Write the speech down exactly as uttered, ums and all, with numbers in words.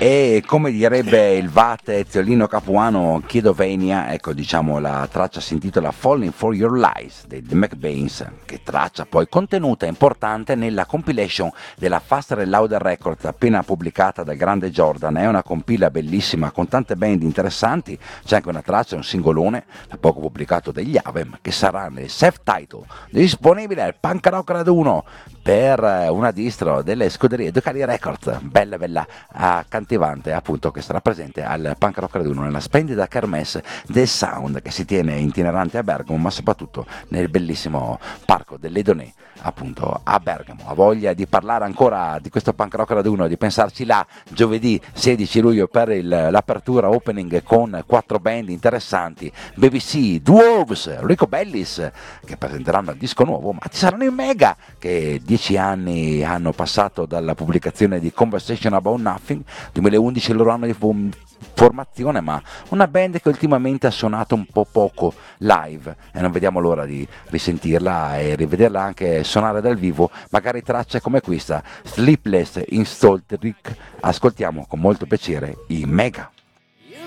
E come direbbe il Vate Ziolino Capuano, Chiedovania, ecco diciamo la traccia si intitola Falling for Your Lies dei The McBains, che traccia poi contenuta importante nella compilation della Faster and Louder Records appena pubblicata dal grande Jordan. È una compila bellissima con tante band interessanti, c'è anche una traccia, un singolone da poco pubblicato degli Avem che sarà nel self-title disponibile al Punk Rock Raduno per una distro delle scuderie Ducati Records, bella bella accattivante, appunto, che sarà presente al Punk Rock Raduno nella splendida kermesse del Sound che si tiene itinerante a Bergamo, ma soprattutto nel bellissimo parco dell'Edonè, appunto a Bergamo. Ha voglia di parlare ancora di questo Punk Rock Raduno, di pensarci là giovedì sedici luglio per il, l'apertura opening con quattro band interessanti, B B C, Dwarves, Rico Bellis, che presenteranno il disco nuovo, ma ci saranno i Mega che dieci anni hanno passato dalla pubblicazione di Conversation About Nothing, duemilaundici il loro anno di formazione, ma una band che ultimamente ha suonato un po' poco live e non vediamo l'ora di risentirla e rivederla anche suonare dal vivo, magari tracce come questa, Sleepless in Salt Creek. Ascoltiamo con molto piacere i Mega.